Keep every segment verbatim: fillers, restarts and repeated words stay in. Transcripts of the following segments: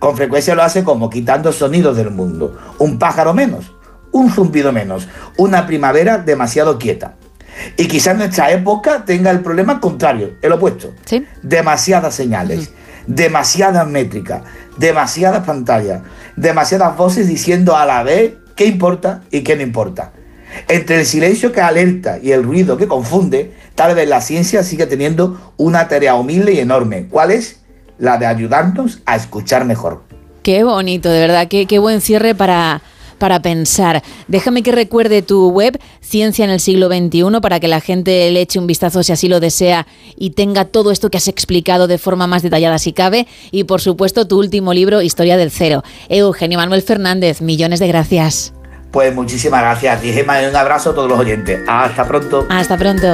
Con frecuencia lo hace como quitando sonidos del mundo. Un pájaro menos, un zumbido menos, una primavera demasiado quieta. Y quizás en nuestra época tenga el problema contrario, el opuesto. ¿Sí? Demasiadas señales, uh-huh. demasiadas métricas, demasiadas pantallas, demasiadas voces diciendo a la vez qué importa y qué no importa. Entre el silencio que alerta y el ruido que confunde, tal vez la ciencia sigue teniendo una tarea humilde y enorme. ¿Cuál es? La de ayudarnos a escuchar mejor. Qué bonito, de verdad, qué, qué buen cierre para... para pensar. Déjame que recuerde tu web, Ciencia en el siglo veintiuno, para que la gente le eche un vistazo si así lo desea y tenga todo esto que has explicado de forma más detallada si cabe. Y por supuesto tu último libro, Historia del Cero. Eugenio Manuel Fernández, millones de gracias. Pues muchísimas gracias, Gemma, y un abrazo a todos los oyentes. Hasta pronto. Hasta pronto.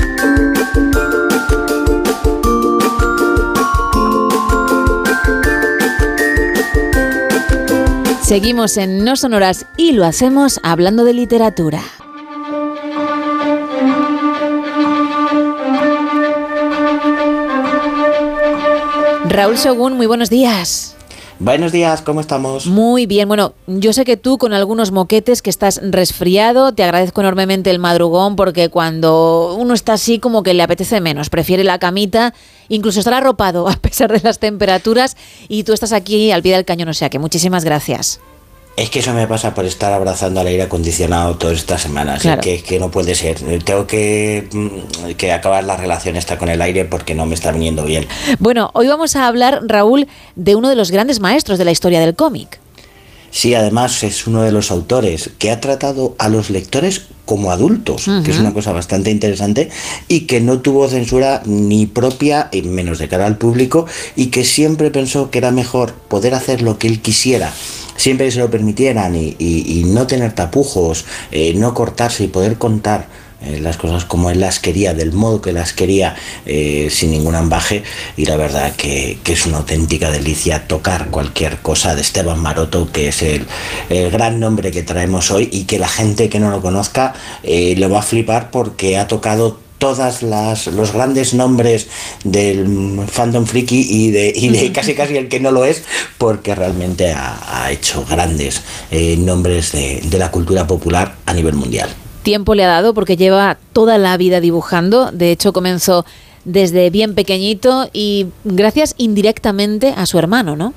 Seguimos en No Sonoras y lo hacemos hablando de literatura. Raúl Según, muy buenos días. Buenos días, ¿cómo estamos? Muy bien, bueno, yo sé que tú con algunos moquetes, que estás resfriado, te agradezco enormemente el madrugón porque cuando uno está así como que le apetece menos, prefiere la camita, incluso estar arropado a pesar de las temperaturas y tú estás aquí al pie del cañón, o sea que muchísimas gracias. Es que eso me pasa por estar abrazando al aire acondicionado todas estas semanas, claro. que, que no puede ser. Tengo que, que acabar la relación esta con el aire porque no me está viniendo bien. Bueno, hoy vamos a hablar, Raúl, de uno de los grandes maestros de la historia del cómic. Sí, además es uno de los autores que ha tratado a los lectores como adultos, uh-huh. que es una cosa bastante interesante, y que no tuvo censura ni propia, y menos de cara al público, y que siempre pensó que era mejor poder hacer lo que él quisiera, siempre que se lo permitieran, y, y, y no tener tapujos, eh, no cortarse y poder contar eh, las cosas como él las quería, del modo que las quería, eh, sin ningún ambaje. Y la verdad que, que es una auténtica delicia tocar cualquier cosa de Esteban Maroto, que es el, el gran nombre que traemos hoy, y que la gente que no lo conozca eh, lo va a flipar porque ha tocado todas las los grandes nombres del fandom friki y de, y de casi casi el que no lo es, porque realmente ha, ha hecho grandes eh, nombres de, de la cultura popular a nivel mundial. Tiempo le ha dado porque lleva toda la vida dibujando, de hecho comenzó desde bien pequeñito y gracias indirectamente a su hermano, ¿no?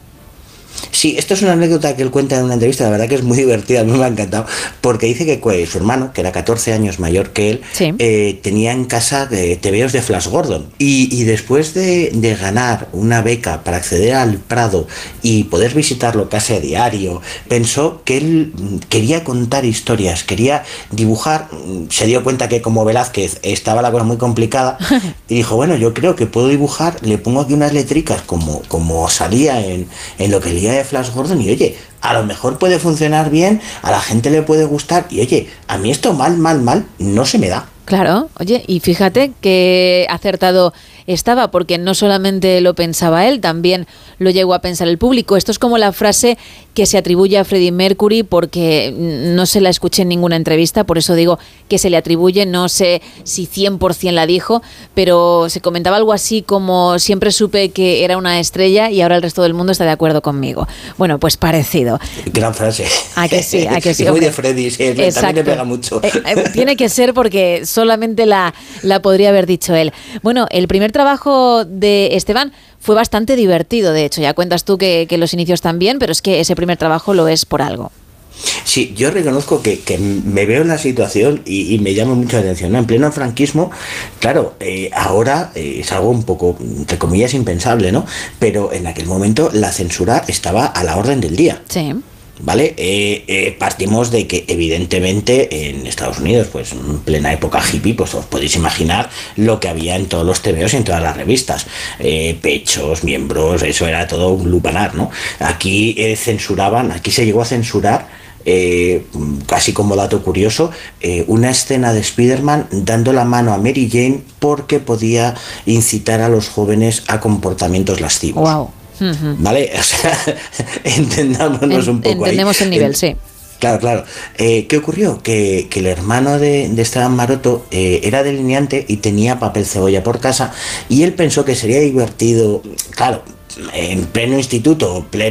Sí, esto es una anécdota que él cuenta en una entrevista, la verdad que es muy divertida, a mí me ha encantado, porque dice que pues, su hermano, que era catorce años mayor que él, sí. eh, tenía en casa eh, tebeos de Flash Gordon, y, y después de, de ganar una beca para acceder al Prado y poder visitarlo casi a diario, pensó que él quería contar historias, quería dibujar, se dio cuenta que como Velázquez estaba la cosa muy complicada, y dijo, bueno, yo creo que puedo dibujar, le pongo aquí unas letricas como, como salía en, en lo que leía de Flash Gordon, y oye, a lo mejor puede funcionar bien, a la gente le puede gustar, y oye, a mí esto mal, mal, mal no se me da. Claro, oye, y fíjate que acertado estaba, porque no solamente lo pensaba él, también lo llegó a pensar el público. Esto es como la frase que se atribuye a Freddie Mercury, porque no se la escuché en ninguna entrevista, por eso digo que se le atribuye, no sé si cien por ciento la dijo, pero se comentaba algo así como siempre supe que era una estrella y ahora el resto del mundo está de acuerdo conmigo. Bueno, pues parecido. Gran frase. ¿A que sí? ¿A que sí? Muy de Freddie, sí, también le pega mucho. Eh, eh, tiene que ser porque solamente la, la podría haber dicho él. Bueno, el primer trabajo de Esteban fue bastante divertido, de hecho. Ya cuentas tú que, que los inicios también, pero es que ese primer trabajo lo es por algo. Sí, yo reconozco que, que me veo en la situación y, y me llama mucho la atención, ¿no? En pleno franquismo, claro, eh, ahora eh, es algo un poco, entre comillas, impensable, ¿no? Pero en aquel momento la censura estaba a la orden del día. Sí. ¿Vale? Eh, eh, partimos de que evidentemente en Estados Unidos, pues en plena época hippie, pues os podéis imaginar lo que había en todos los tebeos y en todas las revistas, eh, pechos, miembros, eso era todo un lupanar, ¿no? Aquí eh, censuraban, aquí se llegó a censurar, eh, casi como dato curioso, eh, una escena de Spider-Man dando la mano a Mary Jane porque podía incitar a los jóvenes a comportamientos lascivos. Wow. Uh-huh. ¿Vale? O sea, entendámonos en, un poco entendemos ahí. el nivel, en, sí. Claro, claro. Eh, ¿Qué ocurrió? Que, que el hermano de, de Esteban Maroto eh, era delineante y tenía papel cebolla por casa, y él pensó que sería divertido, claro, en pleno instituto, pleno